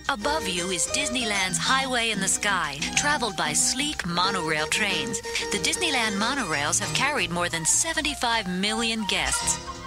Above you is Disneyland's Highway in the Sky, traveled by sleek monorail trains. The Disneyland monorails have carried more than 75 million guests.